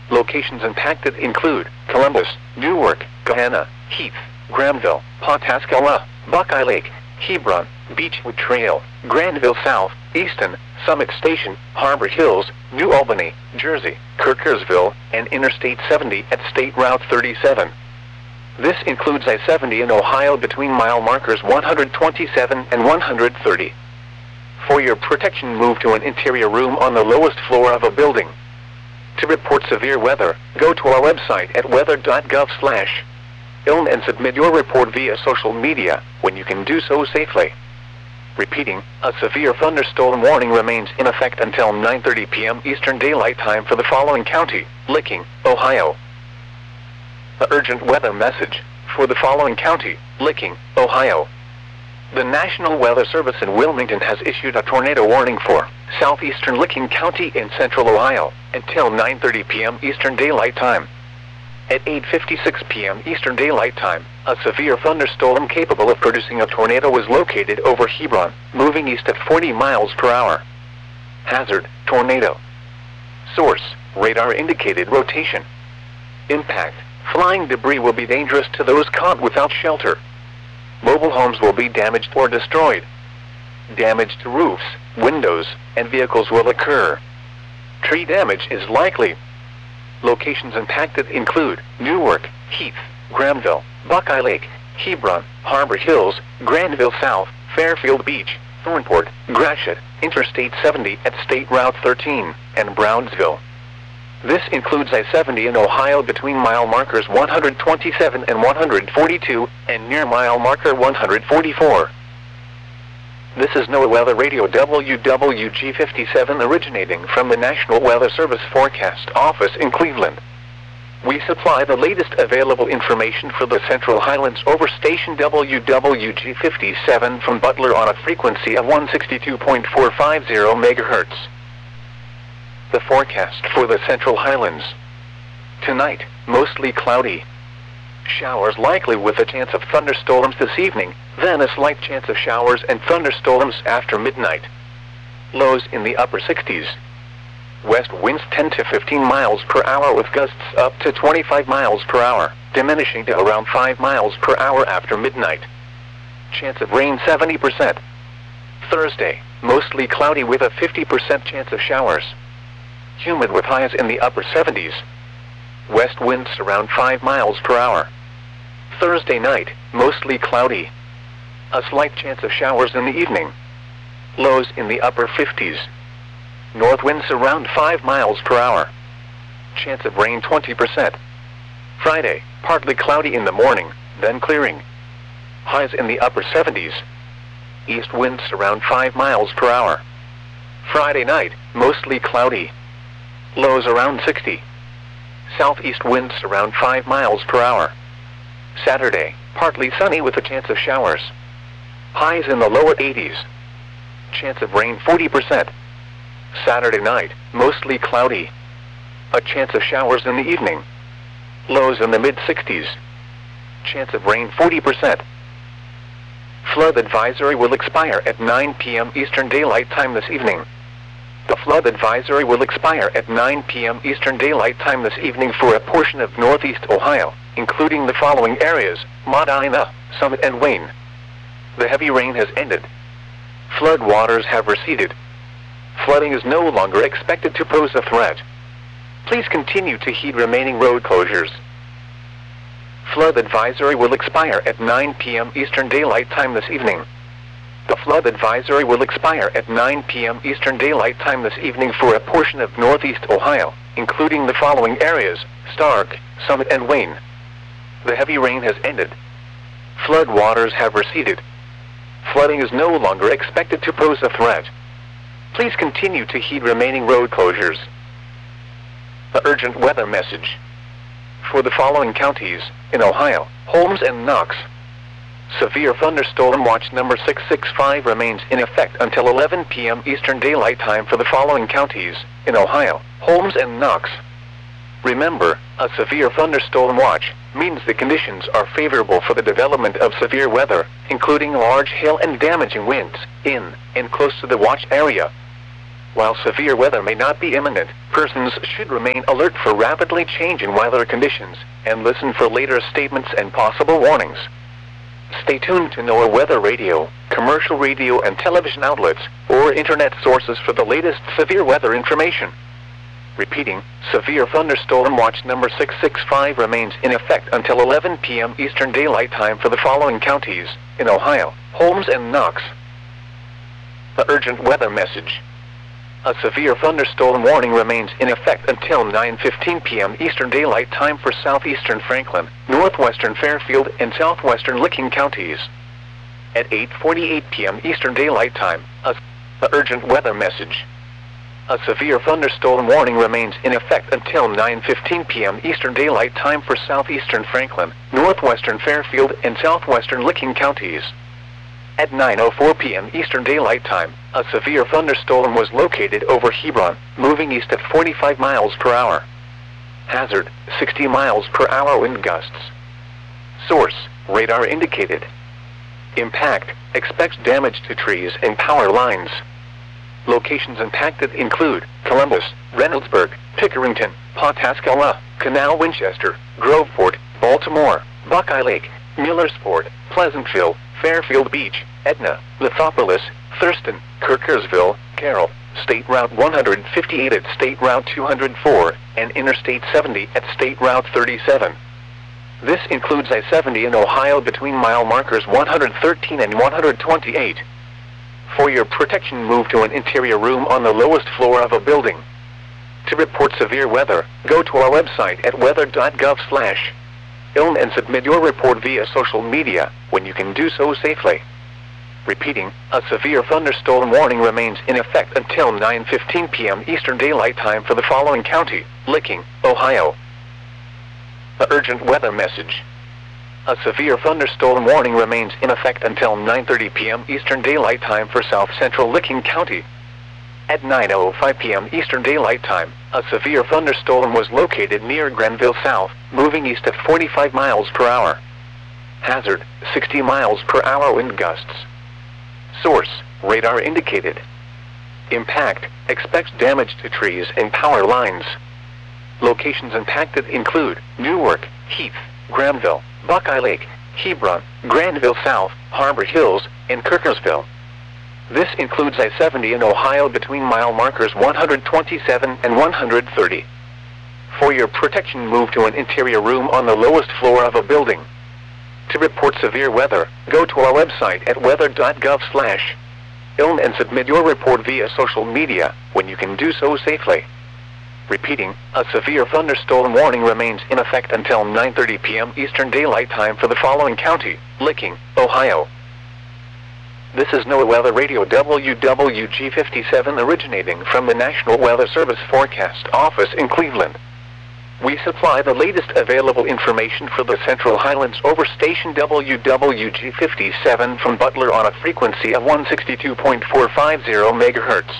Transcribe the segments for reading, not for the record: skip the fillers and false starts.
Locations impacted include Columbus, Newark, Gahanna, Heath, Granville, Pawhuska, Buckeye Lake, Hebron, Beechwood Trail, Granville South, Easton, Summit Station, Harbor Hills, New Albany, Jersey, Kirkersville, and Interstate 70 at State Route 37. This includes I-70 in Ohio between mile markers 127 and 130. For your protection, move to an interior room on the lowest floor of a building. To report severe weather, go to our website at weather.gov/ilm and submit your report via social media when you can do so safely. Repeating, a severe thunderstorm warning remains in effect until 9:30 p.m. Eastern Daylight Time for the following county: Licking, Ohio. The urgent weather message for the following county: Licking, Ohio. The National Weather Service in Wilmington has issued a tornado warning for southeastern Licking County in central Ohio until 9:30 p.m. Eastern Daylight Time. At 8:56 p.m. Eastern Daylight Time, a severe thunderstorm capable of producing a tornado was located over Hebron, moving east at 40 miles per hour. Hazard: tornado. Source: radar indicated rotation. Impact: flying debris will be dangerous to those caught without shelter. Mobile homes will be damaged or destroyed. Damage to roofs, windows, and vehicles will occur. Tree damage is likely. Locations impacted include Newark, Heath, Granville, Buckeye Lake, Hebron, Harbor Hills, Granville South, Fairfield Beach, Thornport, Gratiot, Interstate 70 at State Route 13, and Brownsville. This includes I-70 in Ohio between mile markers 127 and 142, and near mile marker 144. This is NOAA Weather Radio WWG57 originating from the National Weather Service Forecast Office in Cleveland. We supply the latest available information for the Central Highlands over station WWG57 from Butler on a frequency of 162.450 MHz. The forecast for the Central Highlands. Tonight, mostly cloudy. Showers likely with a chance of thunderstorms this evening, then a slight chance of showers and thunderstorms after midnight. Lows in the upper 60s. West winds 10 to 15 miles per hour with gusts up to 25 miles per hour, diminishing to around 5 miles per hour after midnight. Chance of rain 70%. Thursday, mostly cloudy with a 50% chance of showers. Humid with highs in the upper 70s. West winds around 5 miles per hour. Thursday night, mostly cloudy. A slight chance of showers in the evening. Lows in the upper 50s. North winds around 5 miles per hour. Chance of rain 20%. Friday, partly cloudy in the morning, then clearing. Highs in the upper 70s. East winds around 5 miles per hour. Friday night, mostly cloudy. Lows around 60. Southeast winds around 5 miles per hour. Saturday, partly sunny with a chance of showers. Highs in the lower 80s. Chance of rain 40%. Saturday night, mostly cloudy. A chance of showers in the evening. Lows in the mid-60s. Chance of rain 40%. Flood advisory will expire at 9 p.m. Eastern Daylight Time this evening. The flood advisory will expire at 9 p.m. Eastern Daylight Time this evening for a portion of northeast Ohio, including the following areas: Medina, Summit, and Wayne. The heavy rain has ended. Flood waters have receded. Flooding is no longer expected to pose a threat. Please continue to heed remaining road closures. Flood advisory will expire at 9 p.m. Eastern Daylight Time this evening. The flood advisory will expire at 9 p.m. Eastern Daylight Time this evening for a portion of northeast Ohio, including the following areas: Stark, Summit, and Wayne. The heavy rain has ended. Flood waters have receded. Flooding is no longer expected to pose a threat. Please continue to heed remaining road closures. The urgent weather message for the following counties in Ohio: Holmes and Knox. Severe thunderstorm watch number 665 remains in effect until 11 p.m. Eastern Daylight Time for the following counties in Ohio: Holmes and Knox. Remember, a severe thunderstorm watch means the conditions are favorable for the development of severe weather, including large hail and damaging winds, in and close to the watch area. While severe weather may not be imminent, persons should remain alert for rapidly changing weather conditions and listen for later statements and possible warnings. Stay tuned to NOAA weather radio, commercial radio and television outlets, or internet sources for the latest severe weather information. Repeating, severe thunderstorm watch number 665 remains in effect until 11 p.m. Eastern Daylight Time for the following counties in Ohio: Holmes and Knox. The urgent weather message. A severe thunderstorm warning remains in effect until 9:15 p.m. Eastern Daylight Time for southeastern Franklin, northwestern Fairfield, and southwestern Licking counties. At 8:48 p.m. Eastern Daylight Time, the urgent weather message. A severe thunderstorm warning remains in effect until 9:15 p.m. Eastern Daylight Time for southeastern Franklin, northwestern Fairfield, and southwestern Licking counties. At 9:04 p.m. Eastern Daylight Time, a severe thunderstorm was located over Hebron, moving east at 45 miles per hour. Hazard, 60 miles per hour wind gusts. Source, radar indicated. Impact, expects damage to trees and power lines. Locations impacted include Columbus, Reynoldsburg, Pickerington, Pawtascala, Canal Winchester, Groveport, Baltimore, Buckeye Lake, Millersport, Pleasantville, Fairfield Beach, Etna, Lithopolis, Thurston, Kirkersville, Carroll, State Route 158 at State Route 204, and Interstate 70 at State Route 37. This includes I-70 in Ohio between mile markers 113 and 128. For your protection, move to an interior room on the lowest floor of a building. To report severe weather, go to our website at weather.gov/ilm and submit your report via social media when you can do so safely. Repeating, a severe thunderstorm warning remains in effect until 9:15 p.m. Eastern Daylight Time for the following county: Licking, Ohio. The urgent weather message. A severe thunderstorm warning remains in effect until 9:30 p.m. Eastern Daylight Time for South Central Licking County. At 9:05 p.m. Eastern Daylight Time, a severe thunderstorm was located near Grenville South, moving east at 45 miles per hour. Hazard, 60 miles per hour wind gusts. Source, radar indicated. Impact, expects damage to trees and power lines. Locations impacted include Newark, Heath, Granville, Buckeye Lake, Hebron, Granville South, Harbor Hills, and Kirkersville. This includes I-70 in Ohio between mile markers 127 and 130. For your protection, move to an interior room on the lowest floor of a building. To report severe weather, go to our website at weather.gov/ilm and submit your report via social media when you can do so safely. Repeating, a severe thunderstorm warning remains in effect until 9:30 p.m. Eastern Daylight Time for the following county: Licking, Ohio. This is NOAA Weather Radio WWG57 originating from the National Weather Service Forecast Office in Cleveland. We supply the latest available information for the Central Highlands over station WWG57 from Butler on a frequency of 162.450 MHz.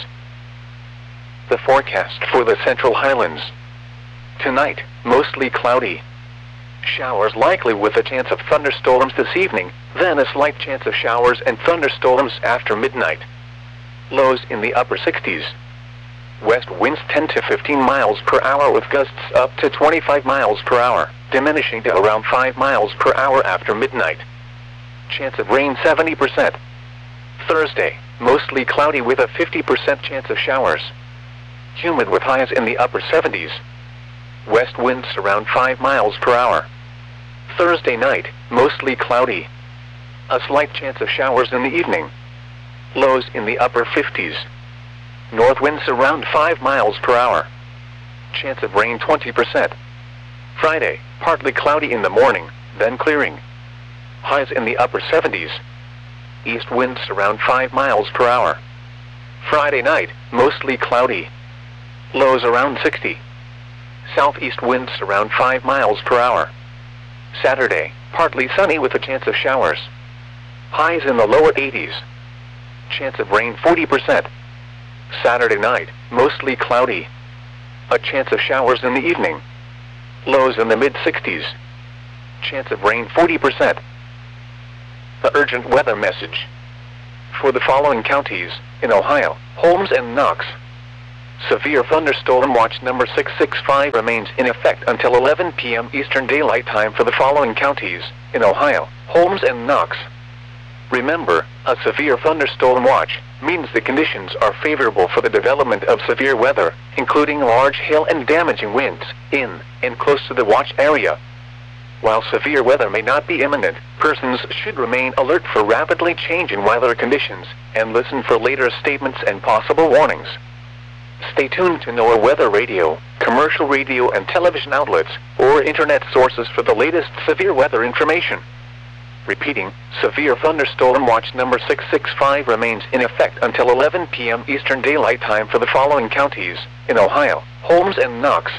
The forecast for the Central Highlands. Tonight, mostly cloudy. Showers likely with a chance of thunderstorms this evening, then a slight chance of showers and thunderstorms after midnight. Lows in the upper 60s. West winds 10 to 15 miles per hour with gusts up to 25 miles per hour, diminishing to around 5 miles per hour after midnight. Chance of rain 70%. Thursday, mostly cloudy with a 50% chance of showers. Humid with highs in the upper 70s. West winds around 5 miles per hour. Thursday night, mostly cloudy. A slight chance of showers in the evening. Lows in the upper 50s. North winds around 5 miles per hour. Chance of rain 20%. Friday, partly cloudy in the morning, then clearing. Highs in the upper 70s. East winds around 5 miles per hour. Friday night, mostly cloudy. Lows around 60. Southeast winds around 5 miles per hour. Saturday, partly sunny with a chance of showers. Highs in the lower 80s. Chance of rain 40%. Saturday night, mostly cloudy. A chance of showers in the evening. Lows in the mid-60s. Chance of rain 40%. The urgent weather message. For the following counties in Ohio: Holmes and Knox. Severe thunderstorm watch number 665 remains in effect until 11 p.m. Eastern Daylight Time for the following counties in Ohio: Holmes and Knox. Remember, a severe thunderstorm watch means the conditions are favorable for the development of severe weather, including large hail and damaging winds, in and close to the watch area. While severe weather may not be imminent, persons should remain alert for rapidly changing weather conditions and listen for later statements and possible warnings. Stay tuned to NOAA weather radio, commercial radio and television outlets, or internet sources for the latest severe weather information. Repeating, severe thunderstorm watch number 665 remains in effect until 11 p.m. Eastern Daylight Time for the following counties in Ohio: Holmes and Knox.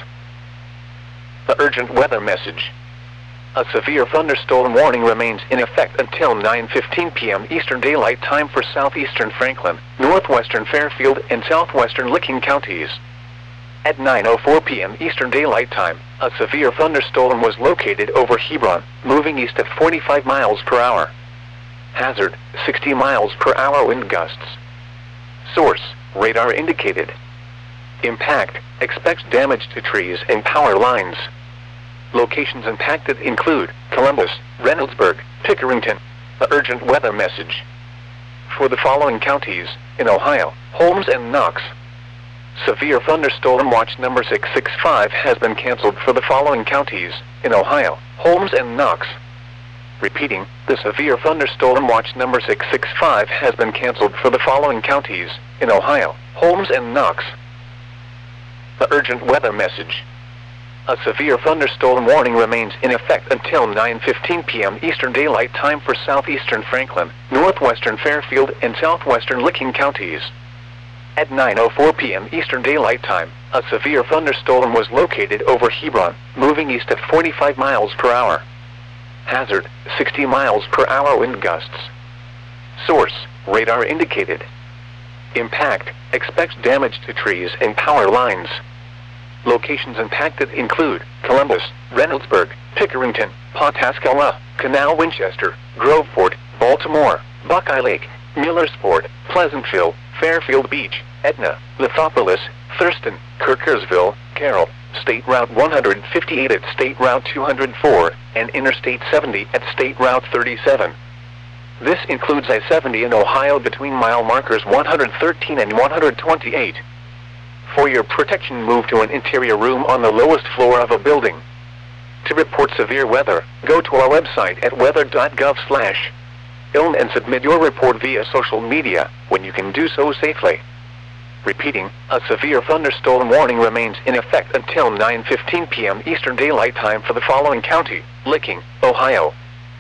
The urgent weather message. A severe thunderstorm warning remains in effect until 9:15 p.m. Eastern Daylight Time for southeastern Franklin, northwestern Fairfield, and southwestern Licking counties. At 9:04 p.m. Eastern Daylight Time, a severe thunderstorm was located over Hebron, moving east at 45 miles per hour. Hazard, 60 miles per hour wind gusts. Source, radar indicated. Impact, expects damage to trees and power lines. Locations impacted include Columbus, Reynoldsburg, Pickerington. The urgent weather message. For the following counties in Ohio: Holmes and Knox. Severe thunderstorm watch number 665 has been canceled for the following counties in Ohio: Holmes and Knox. Repeating, the severe thunderstorm watch number 665 has been canceled for the following counties in Ohio: Holmes and Knox. The urgent weather message. A severe thunderstorm warning remains in effect until 9:15 p.m. Eastern Daylight Time for southeastern Franklin, northwestern Fairfield, and southwestern Licking counties. At 9:04 p.m. Eastern Daylight Time, a severe thunderstorm was located over Hebron, moving east at 45 miles per hour. Hazard, 60 miles per hour wind gusts. Source, radar indicated. Impact, expects damage to trees and power lines. Locations impacted include Columbus, Reynoldsburg, Pickerington, Pawtascala, Canal Winchester, Groveport, Baltimore, Buckeye Lake, Millersport, Pleasantville, Fairfield Beach, Etna, Lithopolis, Thurston, Kirkersville, Carroll, State Route 158 at State Route 204, and Interstate 70 at State Route 37. This includes I-70 in Ohio between mile markers 113 and 128. For your protection, move to an interior room on the lowest floor of a building. To report severe weather, go to our website at weather.gov/ILN and submit your report via social media, when you can do so safely. Repeating, a severe thunderstorm warning remains in effect until 9:15 p.m. Eastern Daylight Time for the following county: Licking, Ohio.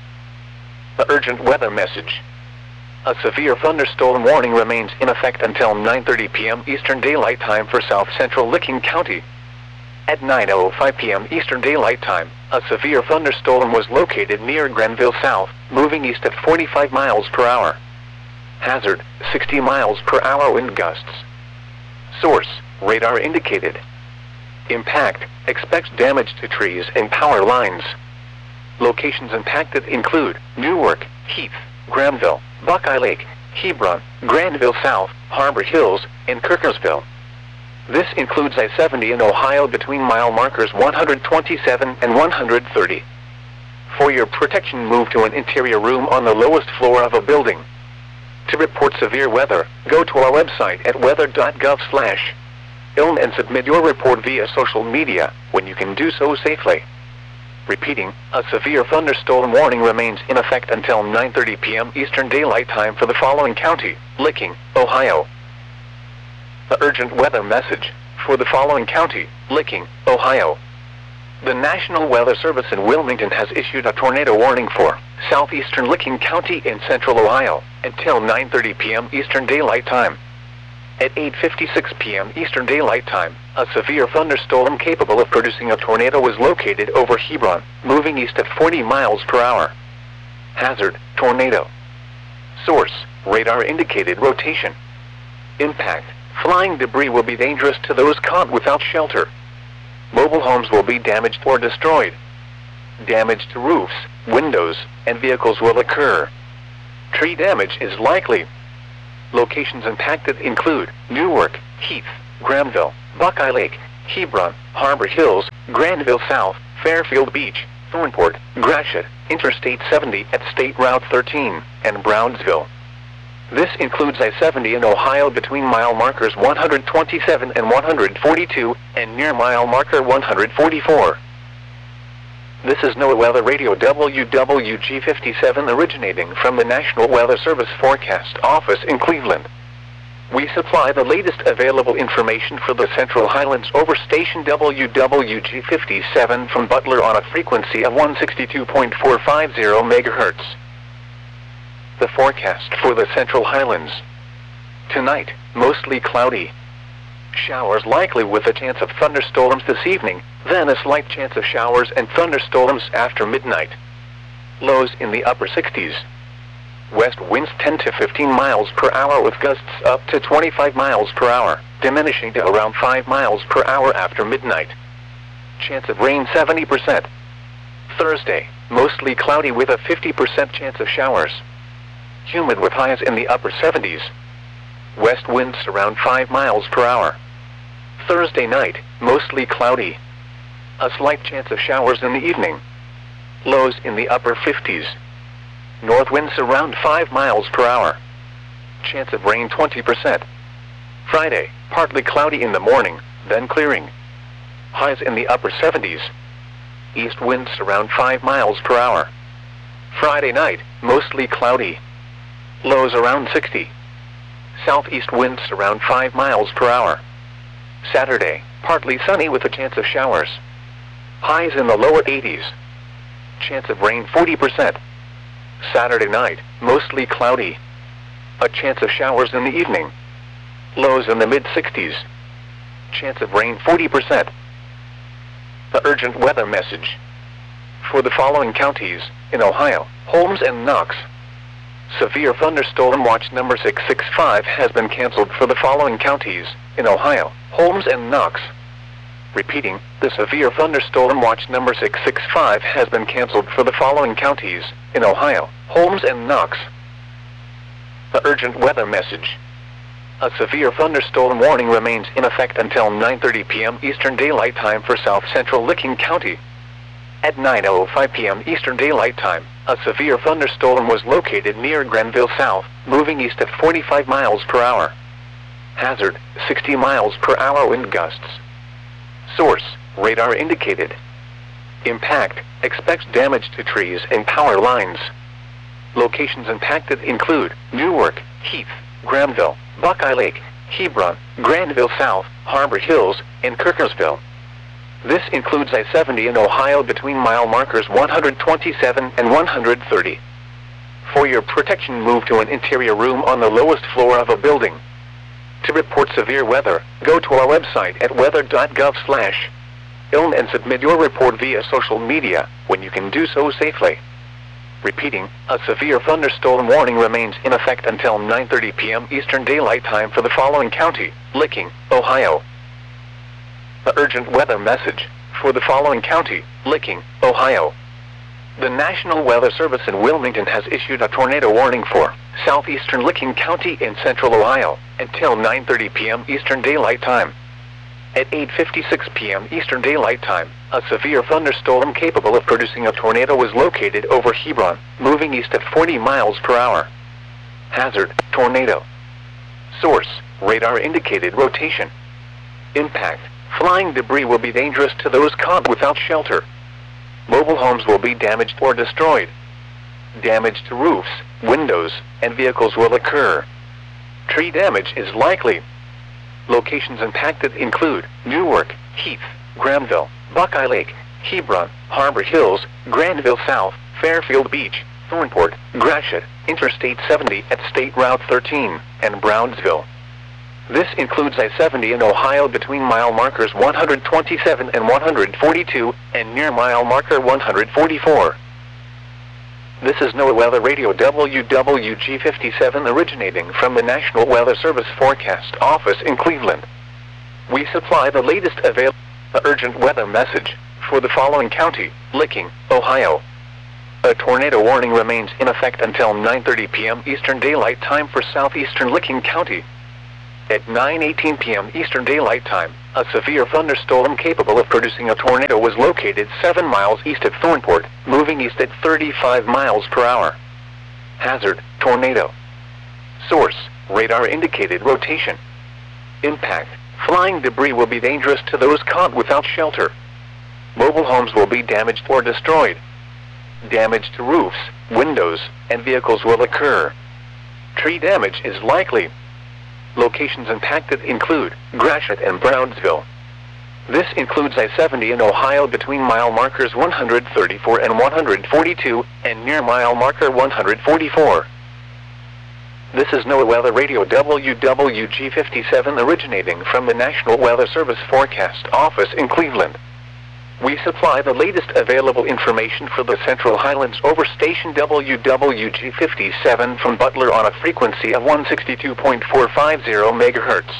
The urgent weather message. A severe thunderstorm warning remains in effect until 9:30 p.m. Eastern Daylight Time for South Central Licking County. At 9:05 p.m. Eastern Daylight Time, a severe thunderstorm was located near Granville South, moving east at 45 miles per hour. Hazard, 60 miles per hour wind gusts. Source, radar indicated. Impact, expects damage to trees and power lines. Locations impacted include Newark, Heath, Granville, Buckeye Lake, Hebron, Granville South, Harbor Hills, and Kirkersville. This includes I-70 in Ohio between mile markers 127 and 130. For your protection, move to an interior room on the lowest floor of a building. To report severe weather, go to our website at weather.gov/ILN and submit your report via social media, when you can do so safely. Repeating, a severe thunderstorm warning remains in effect until 9:30 p.m. Eastern Daylight Time for the following county: Licking, Ohio. The urgent weather message. For the following county: Licking, Ohio. The National Weather Service in Wilmington has issued a tornado warning for southeastern Licking County in central Ohio until 9:30 p.m. Eastern Daylight Time. At 8:56 p.m. Eastern Daylight Time, a severe thunderstorm capable of producing a tornado was located over Hebron, moving east at 40 miles per hour. Hazard, tornado. Source, radar indicated rotation. Impact, flying debris will be dangerous to those caught without shelter. Mobile homes will be damaged or destroyed. Damage to roofs, windows, and vehicles will occur. Tree damage is likely. Locations impacted include Newark, Heath, Granville, Buckeye Lake, Hebron, Harbor Hills, Granville South, Fairfield Beach, Thornport, Gratiot, Interstate 70 at State Route 13, and Brownsville. This includes I-70 in Ohio between mile markers 127 and 142, and near mile marker 144. This is NOAA Weather Radio WWG57 originating from the National Weather Service Forecast Office in Cleveland. We supply the latest available information for the Central Highlands over station WWG57 from Butler on a frequency of 162.450 MHz. The forecast for the Central Highlands. Tonight, mostly cloudy. Showers likely with a chance of thunderstorms this evening, then a slight chance of showers and thunderstorms after midnight. Lows in the upper 60s. West winds 10 to 15 miles per hour with gusts up to 25 miles per hour, diminishing to around 5 miles per hour after midnight. Chance of rain 70%. Thursday, mostly cloudy with a 50% chance of showers. Humid with highs in the upper 70s. West winds around 5 miles per hour. Thursday night, mostly cloudy. A slight chance of showers in the evening. Lows in the upper 50s. North winds around 5 miles per hour. Chance of rain 20%. Friday, partly cloudy in the morning, then clearing. Highs in the upper 70s. East winds around 5 miles per hour. Friday night, mostly cloudy. Lows around 60. Southeast winds around 5 miles per hour. Saturday, partly sunny with a chance of showers. Highs in the lower 80s. Chance of rain 40%. Saturday night, mostly cloudy. A chance of showers in the evening. Lows in the mid-60s. Chance of rain 40%. The urgent weather message. For the following counties, in Ohio, Holmes and Knox. Severe thunderstorm watch number 665 has been canceled for the following counties, in Ohio, Holmes and Knox. Repeating, the severe thunderstorm watch number 665 has been canceled for the following counties, in Ohio, Holmes and Knox. The urgent weather message. A severe thunderstorm warning remains in effect until 9:30 p.m. Eastern Daylight Time for South Central Licking County. At 9:05 p.m. Eastern Daylight Time, a severe thunderstorm was located near Granville South, moving east at 45 miles per hour. Hazard, 60 miles per hour wind gusts. Source, radar indicated. Impact, expects damage to trees and power lines. Locations impacted include Newark, Heath, Granville, Buckeye Lake, Hebron, Granville South, Harbor Hills, and Kirkersville. This includes I-70 in Ohio between mile markers 127 and 130. For your protection, move to an interior room on the lowest floor of a building. To report severe weather, go to our website at weather.gov/ilm and submit your report via social media, when you can do so safely. Repeating, a severe thunderstorm warning remains in effect until 9:30 p.m. Eastern Daylight Time for the following county, Licking, Ohio. The urgent weather message. For the following county, Licking, Ohio. The National Weather Service in Wilmington has issued a tornado warning for southeastern Licking County in central Ohio until 9:30 p.m. Eastern Daylight Time. At 8:56 p.m. Eastern Daylight Time, a severe thunderstorm capable of producing a tornado was located over Hebron, moving east at 40 miles per hour. Hazard, tornado. Source, radar indicated rotation. Impact, flying debris will be dangerous to those caught without shelter. Mobile homes will be damaged or destroyed. Damage to roofs, windows, and vehicles will occur. Tree damage is likely. Locations impacted include Newark, Heath, Granville, Buckeye Lake, Hebron, Harbor Hills, Granville South, Fairfield Beach, Thornport, Gratiot, Interstate 70 at State Route 13, and Brownsville. This includes I-70 in Ohio between mile markers 127 and 142, and near mile marker 144. This is NOAA Weather Radio WWG57 originating from the National Weather Service Forecast Office in Cleveland. We supply the latest available urgent weather message for the following county, Licking, Ohio. A tornado warning remains in effect until 9:30 p.m. Eastern Daylight Time for southeastern Licking County. At 9:18 p.m. Eastern Daylight Time, a severe thunderstorm capable of producing a tornado was located 7 miles east of Thornport, moving east at 35 miles per hour. Hazard, tornado. Source, radar indicated rotation. Impact, flying debris will be dangerous to those caught without shelter. Mobile homes will be damaged or destroyed. Damage to roofs, windows, and vehicles will occur. Tree damage is likely. Locations impacted include Gratiot and Brownsville. This includes I-70 in Ohio between mile markers 134 and 142, and near mile marker 144. This is NOAA Weather Radio WWG57 originating from the National Weather Service Forecast Office in Cleveland. We supply the latest available information for the Central Highlands over station WWG57 from Butler on a frequency of 162.450 MHz.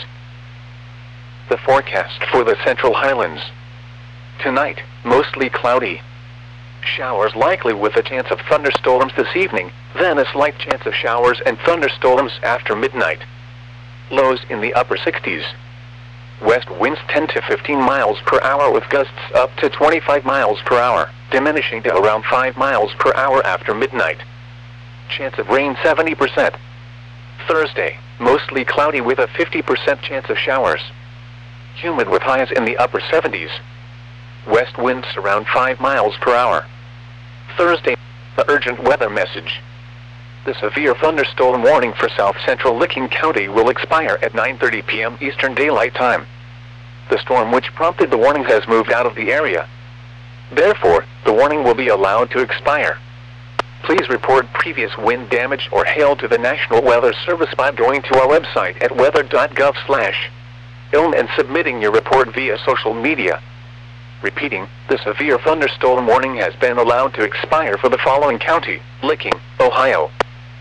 The forecast for the Central Highlands. Tonight, mostly cloudy. Showers likely with a chance of thunderstorms this evening, then a slight chance of showers and thunderstorms after midnight. Lows in the upper 60s. West winds 10 to 15 miles per hour with gusts up to 25 miles per hour, diminishing to around 5 miles per hour after midnight. Chance of rain 70%. Thursday, mostly cloudy with a 50% chance of showers. Humid with highs in the upper 70s. West winds around 5 miles per hour. Thursday, the urgent weather message. The severe thunderstorm warning for South Central Licking County will expire at 9:30 p.m. Eastern Daylight Time. The storm which prompted the warning has moved out of the area. Therefore, the warning will be allowed to expire. Please report previous wind damage or hail to the National Weather Service by going to our website at weather.gov/ilm and submitting your report via social media. Repeating, the severe thunderstorm warning has been allowed to expire for the following county: Licking, Ohio.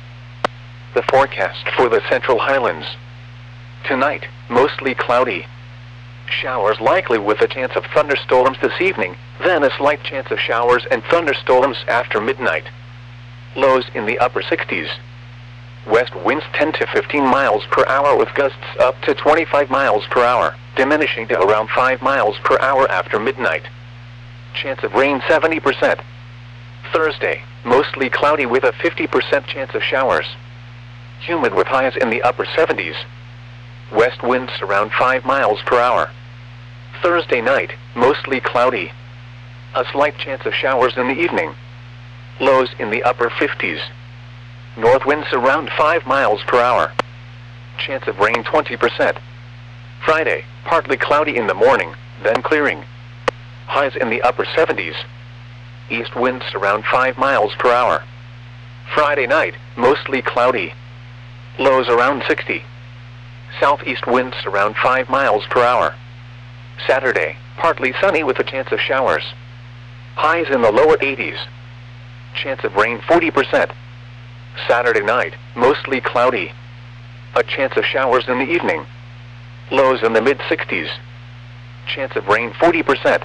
The forecast for the Central Highlands. Tonight, mostly cloudy. Showers likely with a chance of thunderstorms this evening, then a slight chance of showers and thunderstorms after midnight. Lows in the upper 60s. West winds 10 to 15 miles per hour with gusts up to 25 miles per hour, diminishing to around 5 miles per hour after midnight. Chance of rain 70%. Thursday, mostly cloudy with a 50% chance of showers. Humid with highs in the upper 70s. West winds around 5 miles per hour. Thursday night, mostly cloudy. A slight chance of showers in the evening. Lows in the upper 50s. North winds around 5 miles per hour. Chance of rain 20%. Friday, partly cloudy in the morning, then clearing. Highs in the upper 70s. East winds around 5 miles per hour. Friday night, mostly cloudy. Lows around 60. Southeast winds around 5 miles per hour. Saturday, partly sunny with a chance of showers. Highs in the lower 80s. Chance of rain 40%. Saturday night, mostly cloudy. A chance of showers in the evening. Lows in the mid-60s. Chance of rain 40%.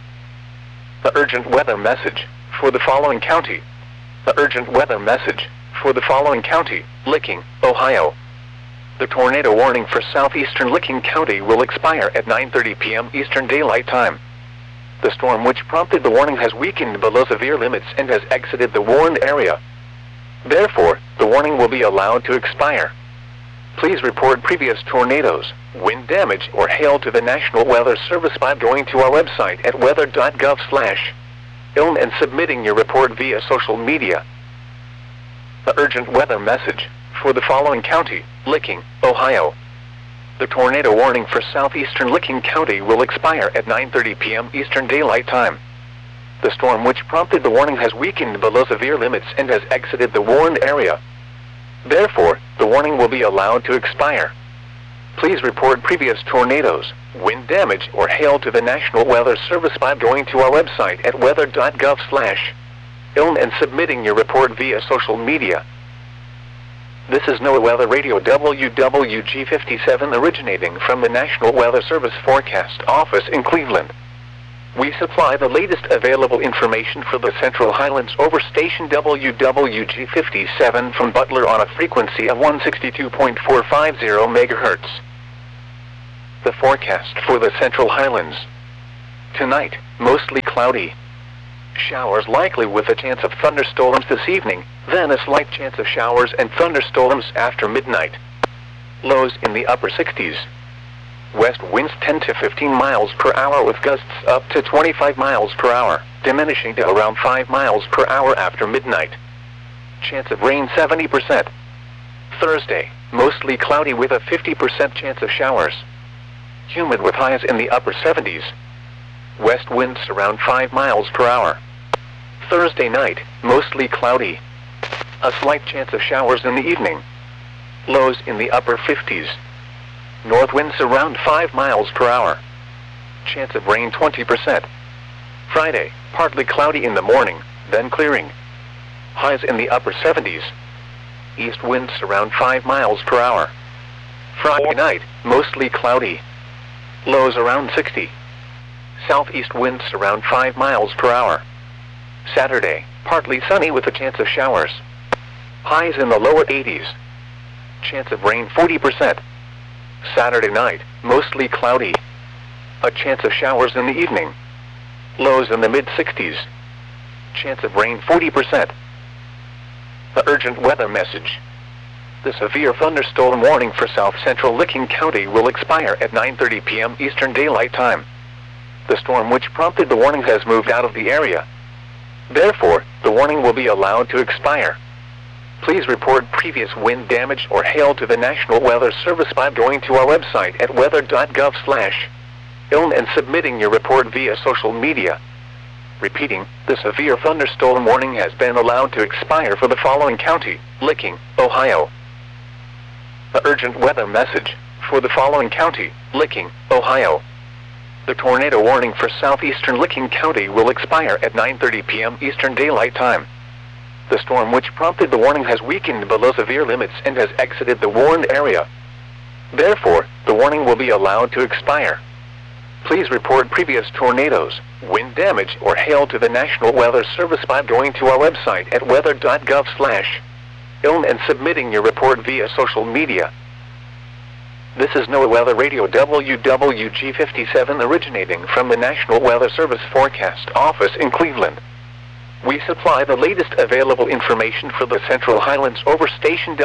The urgent weather message for the following county. The urgent weather message for the following county: Licking, Ohio. The tornado warning for southeastern Licking County will expire at 9:30 p.m. Eastern Daylight Time. The storm which prompted the warning has weakened below severe limits and has exited the warned area. Therefore, the warning will be allowed to expire. Please report previous tornadoes, wind damage, or hail to the National Weather Service by going to our website at weather.gov/ilm and submitting your report via social media. The urgent weather message for the following county: Licking, Ohio. The tornado warning for southeastern Licking County will expire at 9:30 p.m. Eastern Daylight Time. The storm which prompted the warning has weakened below severe limits and has exited the warned area. Therefore, the warning will be allowed to expire. Please report previous tornadoes, wind damage, or hail to the National Weather Service by going to our website at weather.gov/ilm and submitting your report via social media. This is NOAA Weather Radio WWG57 originating from the National Weather Service Forecast Office in Cleveland. We supply the latest available information for the Central Highlands over station WWG57 from Butler on a frequency of 162.450 MHz. The forecast for the Central Highlands. Tonight, mostly cloudy. Showers likely with a chance of thunderstorms this evening, then a slight chance of showers and thunderstorms after midnight. Lows in the upper 60s. West winds 10 to 15 miles per hour with gusts up to 25 miles per hour, diminishing to around 5 miles per hour after midnight. Chance of rain 70%. Thursday, mostly cloudy with a 50% chance of showers. Humid with highs in the upper 70s. West winds around 5 miles per hour. Thursday night, mostly cloudy. A slight chance of showers in the evening. Lows in the upper 50s. North winds around 5 miles per hour. Chance of rain 20%. Friday, partly cloudy in the morning, then clearing. Highs in the upper 70s. East winds around 5 miles per hour. Friday night, mostly cloudy. Lows around 60. Southeast winds around 5 miles per hour. Saturday, partly sunny with a chance of showers. Highs in the lower 80s. Chance of rain 40%. Saturday night, mostly cloudy. A chance of showers in the evening. Lows in the mid-60s. Chance of rain 40%. The urgent weather message. The severe thunderstorm warning for south-central Licking County will expire at 9:30 p.m. Eastern Daylight Time. The storm which prompted the warning has moved out of the area. Therefore, the warning will be allowed to expire. Please report previous wind damage or hail to the National Weather Service by going to our website at weather.gov/ilm and submitting your report via social media. Repeating, the severe thunderstorm warning has been allowed to expire for the following county: Licking, Ohio. The urgent weather message for the following county: Licking, Ohio. The tornado warning for southeastern Licking County will expire at 9:30 p.m. Eastern Daylight Time. The storm which prompted the warning has weakened below severe limits and has exited the warned area. Therefore, the warning will be allowed to expire. Please report previous tornadoes, wind damage, or hail to the National Weather Service by going to our website at weather.gov/ilm and submitting your report via social media. This is NOAA Weather Radio WWG57 originating from the National Weather Service Forecast Office in Cleveland. We supply the latest available information for the Central Highlands over station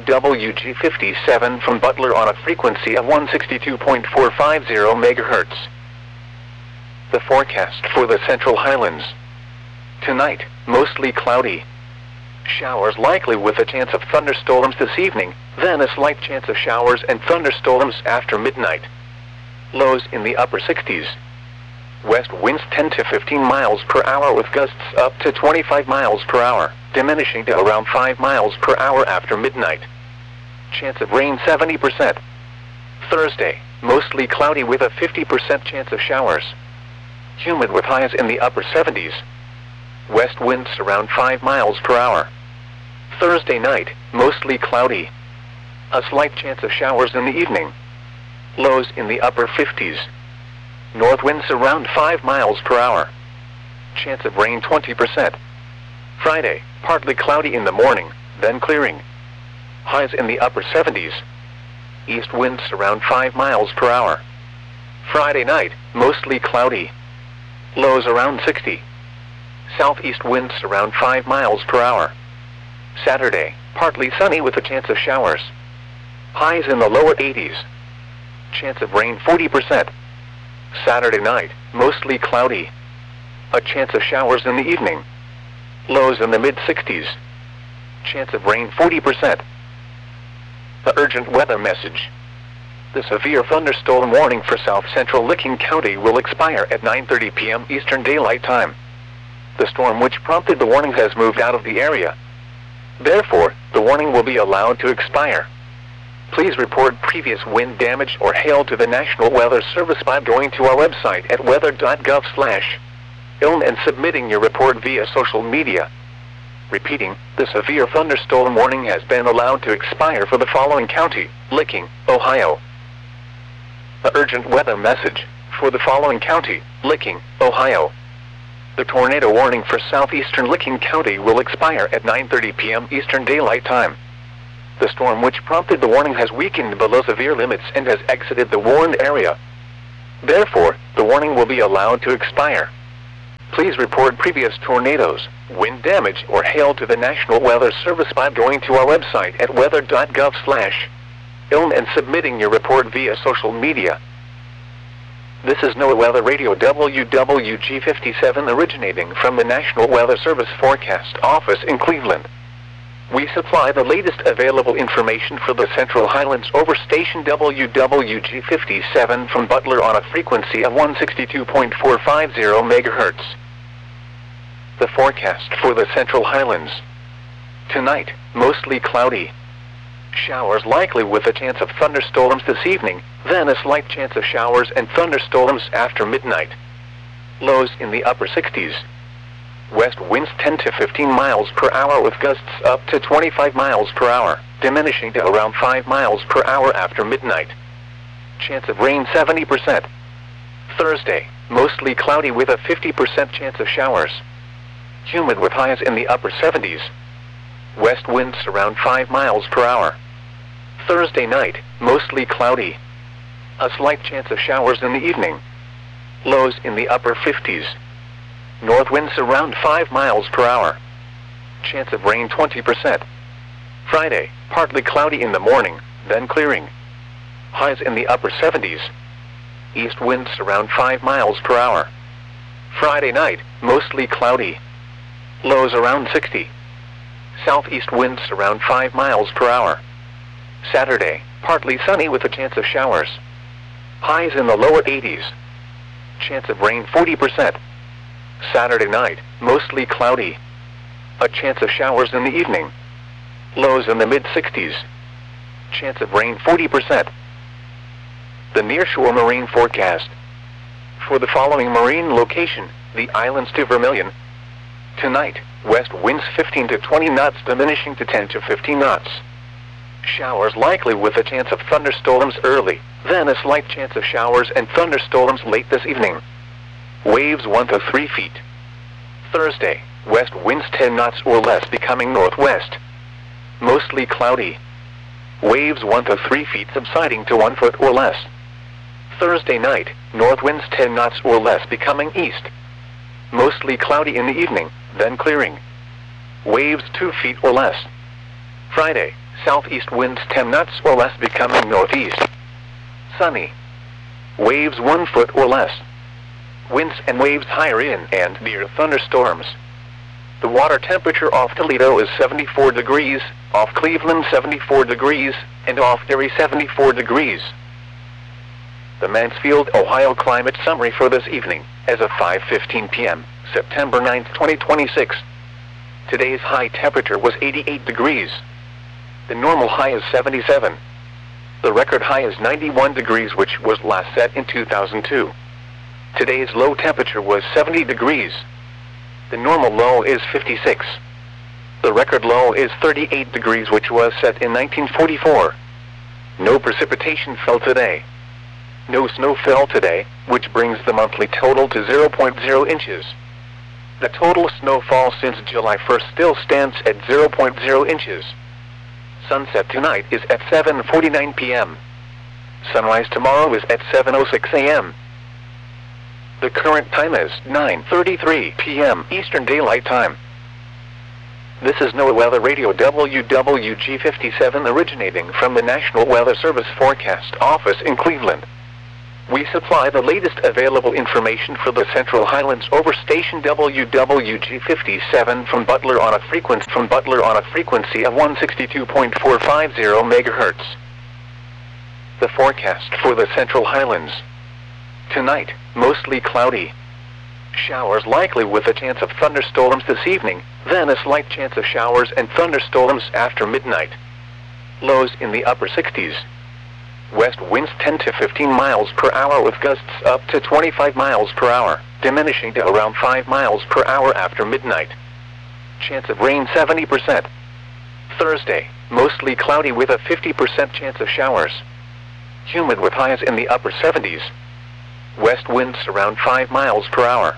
WWG57 from Butler on a frequency of 162.450 MHz. The forecast for the Central Highlands. Tonight, mostly cloudy. Showers likely with a chance of thunderstorms this evening, then a slight chance of showers and thunderstorms after midnight. Lows in the upper 60s. West winds 10 to 15 miles per hour with gusts up to 25 miles per hour, diminishing to around 5 miles per hour after midnight. Chance of rain 70%. Thursday, mostly cloudy with a 50% chance of showers. Humid with highs in the upper 70s. West winds around 5 miles per hour. Thursday night, mostly cloudy. A slight chance of showers in the evening. Lows in the upper 50s. North winds around 5 miles per hour. Chance of rain 20%. Friday, partly cloudy in the morning, then clearing. Highs in the upper 70s. East winds around 5 miles per hour. Friday night, mostly cloudy. Lows around 60. Southeast winds around 5 miles per hour. Saturday, partly sunny with a chance of showers. Highs in the lower 80s. Chance of rain 40%. Saturday night, mostly cloudy. A chance of showers in the evening. Lows in the mid-60s. Chance of rain 40%. The urgent weather message. The severe thunderstorm warning for south-central Licking County will expire at 9:30 p.m. Eastern Daylight Time. The storm which prompted the warning has moved out of the area. Therefore, the warning will be allowed to expire. Please report previous wind damage or hail to the National Weather Service by going to our website at weather.gov/ilm and submitting your report via social media. Repeating, the severe thunderstorm warning has been allowed to expire for the following county: Licking, Ohio. The urgent weather message for the following county: Licking, Ohio. The tornado warning for southeastern Licking County will expire at 9:30 p.m. Eastern Daylight Time. The storm which prompted the warning has weakened below severe limits and has exited the warned area. Therefore, the warning will be allowed to expire. Please report previous tornadoes, wind damage, or hail to the National Weather Service by going to our website at weather.gov/ilm and submitting your report via social media. This is NOAA Weather Radio WWG57 originating from the National Weather Service Forecast Office in Cleveland. We supply the latest available information for the Central Highlands over station WWG57 from Butler on a frequency of 162.450 MHz. The forecast for the Central Highlands. Tonight, mostly cloudy. Showers likely with a chance of thunderstorms this evening, then a slight chance of showers and thunderstorms after midnight. Lows in the upper 60s. West winds 10 to 15 miles per hour with gusts up to 25 miles per hour, diminishing to around 5 miles per hour after midnight. Chance of rain 70%. Thursday, mostly cloudy with a 50% chance of showers. Humid with highs in the upper 70s. West winds around 5 miles per hour. Thursday night, mostly cloudy. A slight chance of showers in the evening. Lows in the upper 50s. North winds around 5 miles per hour. Chance of rain 20%. Friday, partly cloudy in the morning, then clearing. Highs in the upper 70s. East winds around 5 miles per hour. Friday night, mostly cloudy. Lows around 60. Southeast winds around 5 miles per hour. Saturday, partly sunny with a chance of showers. Highs in the lower 80s. Chance of rain 40%. Saturday night, mostly cloudy. A chance of showers in the evening. Lows in the mid-60s. Chance of rain 40%. The nearshore marine forecast. For the following marine location, the islands to Vermilion. Tonight, west winds 15 to 20 knots diminishing to 10 to 15 knots. Showers likely with a chance of thunderstorms early, then a slight chance of showers and thunderstorms late this evening. Waves 1 to 3 feet. Thursday, west winds 10 knots or less becoming northwest. Mostly cloudy. Waves 1 to 3 feet subsiding to 1 foot or less. Thursday night, north winds 10 knots or less becoming east. Mostly cloudy in the evening, then clearing. Waves 2 feet or less. Friday, southeast winds 10 knots or less becoming northeast. Sunny. Waves 1 foot or less. Winds and waves higher in and near thunderstorms. The water temperature off Toledo is 74 degrees, off Cleveland 74 degrees, and off Erie 74 degrees. The Mansfield, Ohio climate summary for this evening, as of 5:15 p.m., September 9, 2026. Today's high temperature was 88 degrees. The normal high is 77. The record high is 91 degrees, which was last set in 2002. Today's low temperature was 70 degrees. The normal low is 56. The record low is 38 degrees, which was set in 1944. No precipitation fell today. No snow fell today, which brings the monthly total to 0.0 inches. The total snowfall since July 1st still stands at 0.0 inches. Sunset tonight is at 7:49 p.m. Sunrise tomorrow is at 7:06 a.m. The current time is 9:33 p.m. Eastern Daylight Time. This is NOAA Weather Radio WWG57 originating from the National Weather Service Forecast Office in Cleveland. We supply the latest available information for the Central Highlands over station WWG57 from Butler on a frequency of 162.450 MHz. The forecast for the Central Highlands. Tonight, mostly cloudy. Showers likely with a chance of thunderstorms this evening, then a slight chance of showers and thunderstorms after midnight. Lows in the upper 60s. West winds 10 to 15 miles per hour with gusts up to 25 miles per hour, diminishing to around 5 miles per hour after midnight. Chance of rain 70%. Thursday, mostly cloudy with a 50% chance of showers. Humid with highs in the upper 70s. West winds around 5 miles per hour.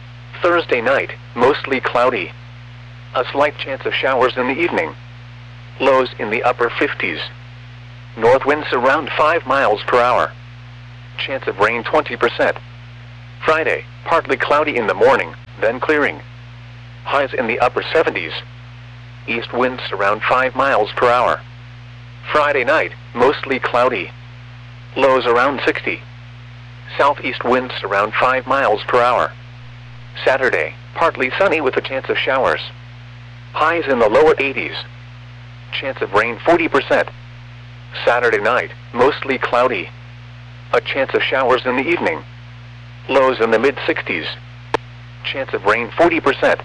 Thursday night, mostly cloudy. A slight chance of showers in the evening. Lows in the upper 50s. North winds around 5 miles per hour. Chance of rain 20%. Friday, partly cloudy in the morning, then clearing. Highs in the upper 70s. East winds around 5 miles per hour. Friday night, mostly cloudy. Lows around 60. Southeast winds around 5 miles per hour. Saturday, partly sunny with a chance of showers. Highs in the lower 80s. Chance of rain 40%. Saturday night, mostly cloudy. A chance of showers in the evening. Lows in the mid-60s. Chance of rain 40%.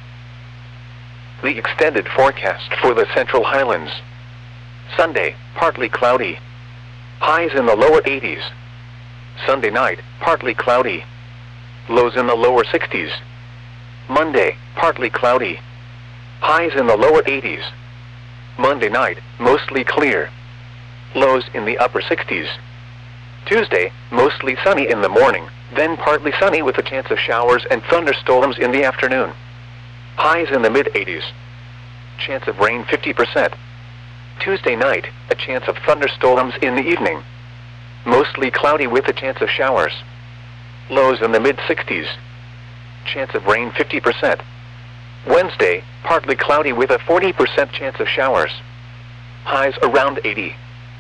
The extended forecast for the Central Highlands. Sunday, partly cloudy. Highs in the lower 80s. Sunday night, partly cloudy. Lows in the lower 60s. Monday, partly cloudy. Highs in the lower 80s. Monday night, mostly clear. Lows in the upper 60s. Tuesday, mostly sunny in the morning, then partly sunny with a chance of showers and thunderstorms in the afternoon. Highs in the mid-80s. Chance of rain 50%. Tuesday night, a chance of thunderstorms in the evening. Mostly cloudy with a chance of showers. Lows in the mid-60s. Chance of rain 50%. Wednesday, partly cloudy with a 40% chance of showers. Highs around 80.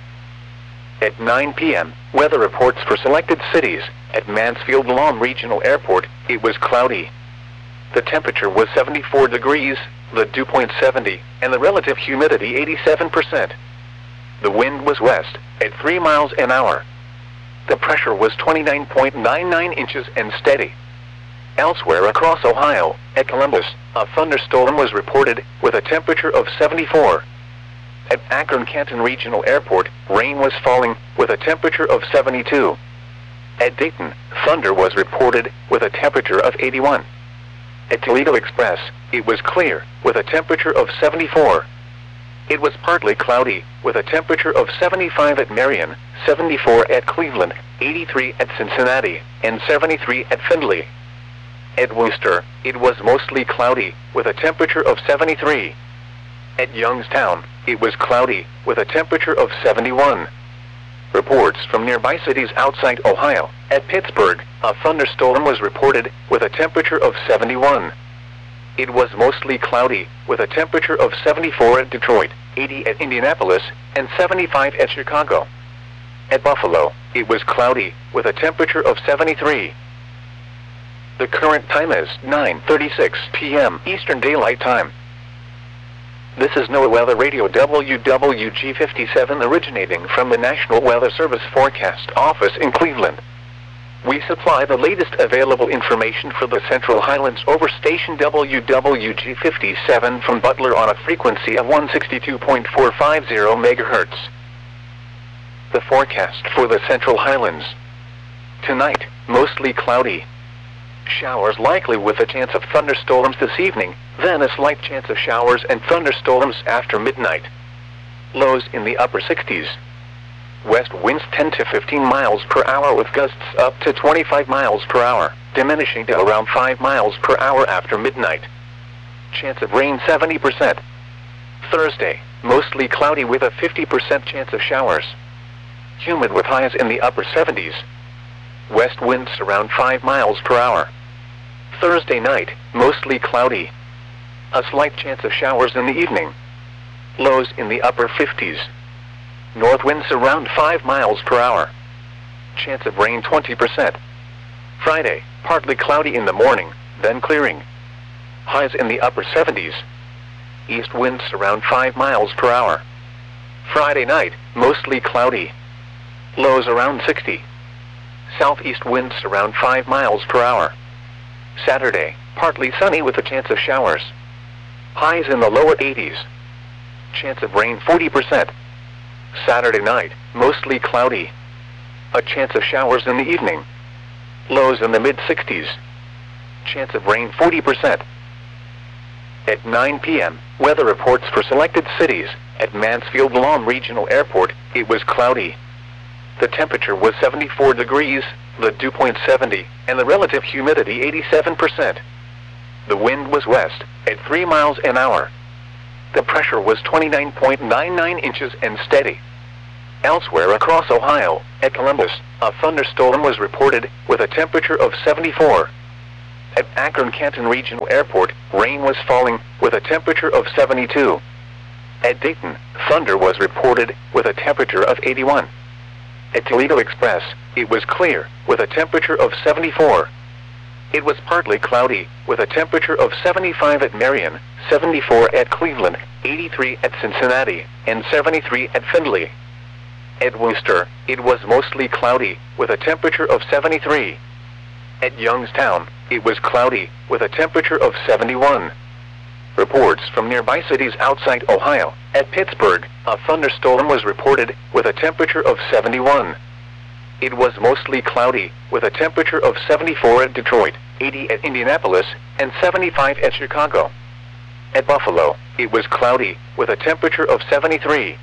At 9 p.m., weather reports for selected cities. At Mansfield Lawn Regional Airport, it was cloudy. The temperature was 74 degrees, the dew point 70, and the relative humidity 87%. The wind was west, at 3 miles an hour. The pressure was 29.99 inches and steady. Elsewhere across Ohio, at Columbus, a thunderstorm was reported, with a temperature of 74. At Akron-Canton Regional Airport, rain was falling, with a temperature of 72. At Dayton, thunder was reported, with a temperature of 81. At Toledo Express, it was clear, with a temperature of 74. It was partly cloudy, with a temperature of 75 at Marion, 74 at Cleveland, 83 at Cincinnati, and 73 at Findlay. At Worcester, it was mostly cloudy, with a temperature of 73. At Youngstown, it was cloudy, with a temperature of 71. Reports from nearby cities outside Ohio. At Pittsburgh, a thunderstorm was reported, with a temperature of 71. It was mostly cloudy, with a temperature of 74 at Detroit, 80 at Indianapolis, and 75 at Chicago. At Buffalo, it was cloudy, with a temperature of 73. The current time is 9:36 p.m. Eastern Daylight Time. This is NOAA Weather Radio WWG57 originating from the National Weather Service Forecast Office in Cleveland. We supply the latest available information for the Central Highlands over station WWG57 from Butler on a frequency of 162.450 MHz. The forecast for the Central Highlands. Tonight, mostly cloudy. Showers likely with a chance of thunderstorms this evening, then a slight chance of showers and thunderstorms after midnight. Lows in the upper 60s. West winds 10 to 15 miles per hour with gusts up to 25 miles per hour, diminishing to around 5 miles per hour after midnight. Chance of rain 70%. Thursday, mostly cloudy with a 50% chance of showers. Humid with highs in the upper 70s. West winds around 5 miles per hour. Thursday night, mostly cloudy. A slight chance of showers in the evening. Lows in the upper 50s. North winds around 5 miles per hour. Chance of rain 20%. Friday, partly cloudy in the morning, then clearing. Highs in the upper 70s. East winds around 5 miles per hour. Friday night, mostly cloudy. Lows around 60. Southeast winds around 5 miles per hour. Saturday, partly sunny with a chance of showers. Highs in the lower 80s. Chance of rain 40%. Saturday night, mostly cloudy. A chance of showers in the evening. Lows in the mid-60s. Chance of rain 40%. At 9 p.m., weather reports for selected cities. At Mansfield Lawn Regional Airport, it was cloudy. The temperature was 74 degrees, the dew point 70, and the relative humidity 87%. The wind was west, at 3 miles an hour. The pressure was 29.99 inches and steady. Elsewhere across Ohio, at Columbus, a thunderstorm was reported with a temperature of 74. At Akron-Canton Regional Airport, rain was falling with a temperature of 72. At Dayton, thunder was reported with a temperature of 81. At Toledo Express, it was clear with a temperature of 74. It was partly cloudy with a temperature of 75 at Marion, 74 at Cleveland, 83 at Cincinnati, and 73 at Findlay. At Worcester, it was mostly cloudy with a temperature of 73. At Youngstown, it was cloudy with a temperature of 71. Reports from nearby cities outside Ohio. At Pittsburgh, a thunderstorm was reported with a temperature of 71. It was mostly cloudy with a temperature of 74 at Detroit, 80 at Indianapolis, and 75 at Chicago. At Buffalo, it was cloudy with a temperature of 73.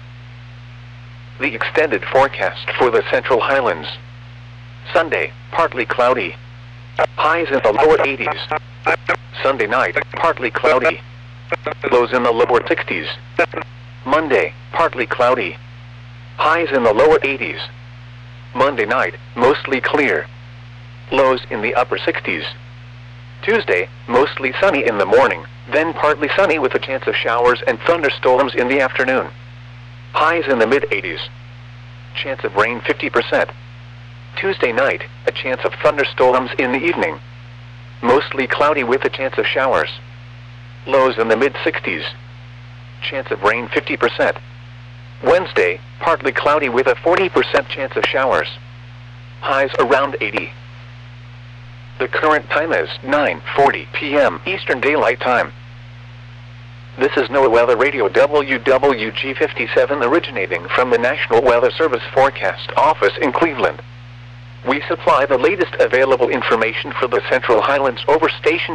The extended forecast for the Central Highlands. Sunday, partly cloudy. Highs in the lower 80s. Sunday night, partly cloudy. Lows in the lower 60s. Monday, partly cloudy. Highs in the lower 80s. Monday night, mostly clear. Lows in the upper 60s. Tuesday, mostly sunny in the morning, then partly sunny with a chance of showers and thunderstorms in the afternoon. Highs in the mid-80s. Chance of rain 50%. Tuesday night, a chance of thunderstorms in the evening. Mostly cloudy with a chance of showers. Lows in the mid-60s. Chance of rain 50%. Wednesday, partly cloudy with a 40% chance of showers. Highs around 80. The current time is 9:40 p.m. Eastern Daylight Time. This is NOAA Weather Radio WWG57 originating from the National Weather Service Forecast Office in Cleveland. We supply the latest available information for the Central Highlands over station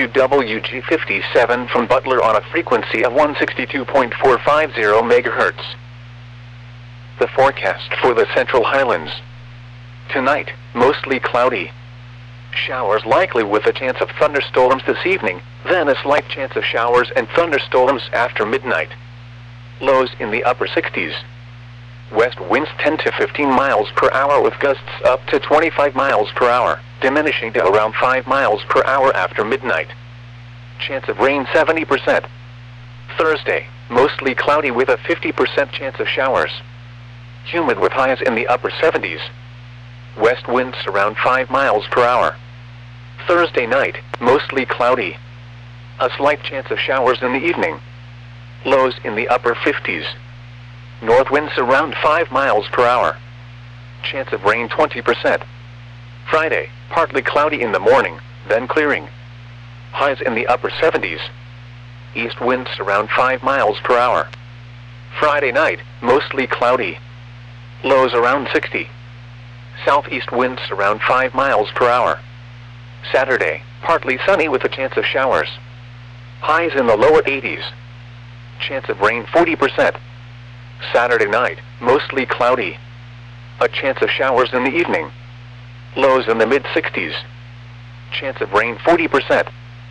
WWG57 from Butler on a frequency of 162.450 MHz. The forecast for the Central Highlands. Tonight, mostly cloudy. Showers likely with a chance of thunderstorms this evening, then a slight chance of showers and thunderstorms after midnight. Lows in the upper 60s. West winds 10 to 15 miles per hour with gusts up to 25 miles per hour, diminishing to around 5 miles per hour after midnight. Chance of rain 70%. Thursday, mostly cloudy with a 50% chance of showers. Humid with highs in the upper 70s. West winds around 5 miles per hour. Thursday night, mostly cloudy. A slight chance of showers in the evening. Lows in the upper 50s. North winds around 5 miles per hour. Chance of rain 20%. Friday, partly cloudy in the morning, then clearing. Highs in the upper 70s. East winds around 5 miles per hour. Friday night, mostly cloudy. Lows around 60. Southeast winds around 5 miles per hour. Saturday, partly sunny with a chance of showers. Highs in the lower 80s. Chance of rain 40%. Saturday night, mostly cloudy. A chance of showers in the evening. Lows in the mid-60s. Chance of rain 40%.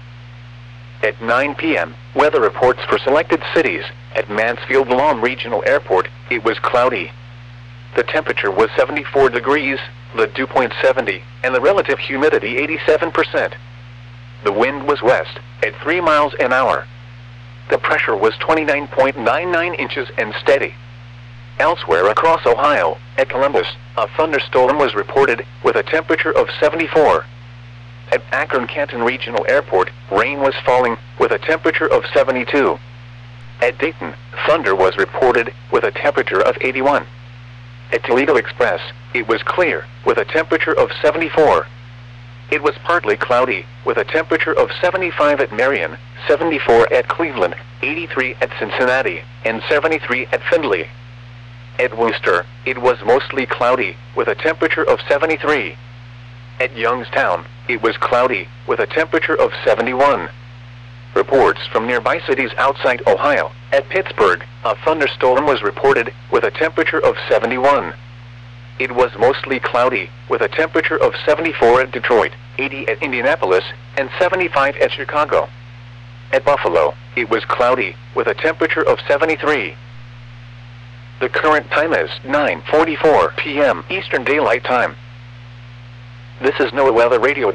At 9 p.m., weather reports for selected cities. At Mansfield Lawn Regional Airport, it was cloudy. The temperature was 74 degrees, the dew point 70, and the relative humidity 87%. The wind was west, at 3 miles an hour. The pressure was 29.99 inches and steady. Elsewhere across Ohio, at Columbus, a thunderstorm was reported with a temperature of 74. At Akron-Canton Regional Airport, rain was falling with a temperature of 72. At Dayton, thunder was reported with a temperature of 81. At Toledo Express, it was clear with a temperature of 74. It was partly cloudy with a temperature of 75 at Marion, 74 at Cleveland, 83 at Cincinnati, and 73 at Findlay. At Worcester, it was mostly cloudy with a temperature of 73. At Youngstown, it was cloudy with a temperature of 71. Reports from nearby cities outside Ohio. At Pittsburgh, a thunderstorm was reported with a temperature of 71. It was mostly cloudy with a temperature of 74 at Detroit, 80 at Indianapolis, and 75 at Chicago. At Buffalo, it was cloudy, with a temperature of 73. The current time is 9:44 p.m. Eastern Daylight Time. This is NOAA Weather Radio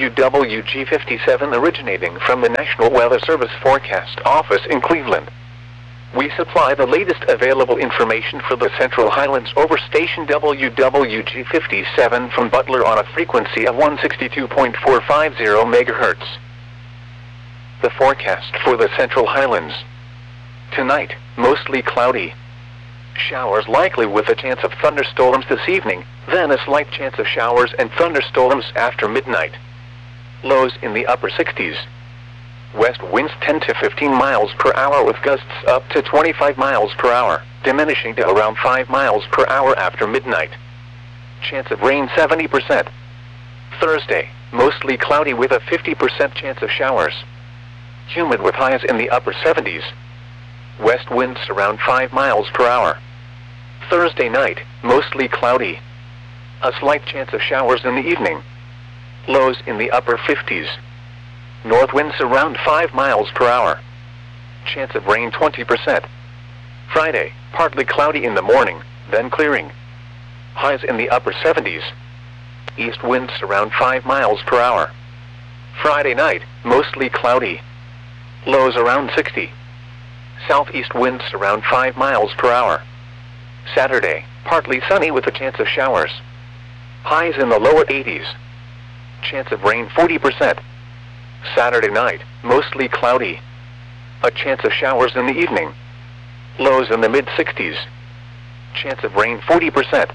WWG57 originating from the National Weather Service Forecast Office in Cleveland. We supply the latest available information for the Central Highlands over station WWG57 from Butler on a frequency of 162.450 MHz. The forecast for the Central Highlands. Tonight, mostly cloudy. Showers likely with a chance of thunderstorms this evening, then a slight chance of showers and thunderstorms after midnight. Lows in the upper 60s. West winds 10 to 15 miles per hour with gusts up to 25 miles per hour, diminishing to around 5 miles per hour after midnight. Chance of rain 70%. Thursday, mostly cloudy with a 50% chance of showers. Humid with highs in the upper 70s. West winds around 5 miles per hour. Thursday night, mostly cloudy. A slight chance of showers in the evening. Lows in the upper 50s. North winds around 5 miles per hour. Chance of rain 20%. Friday, partly cloudy in the morning, then clearing. Highs in the upper 70s. East winds around 5 miles per hour. Friday night, mostly cloudy. Lows around 60. Southeast winds around 5 miles per hour. Saturday, partly sunny with a chance of showers. Highs in the lower 80s. Chance of rain 40%. Saturday night, mostly cloudy. A chance of showers in the evening. Lows in the mid-60s. Chance of rain 40%.